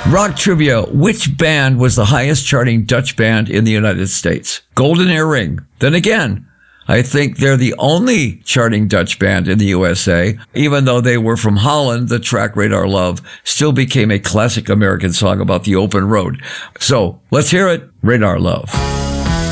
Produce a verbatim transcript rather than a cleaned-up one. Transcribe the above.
Rock trivia. Which band was the highest charting Dutch band in the United States? Golden Earring. Then again, I think they're the only charting Dutch band in the U S A. Even though they were from Holland, the track Radar Love still became a classic American song about the open road. So let's hear it. Radar Love.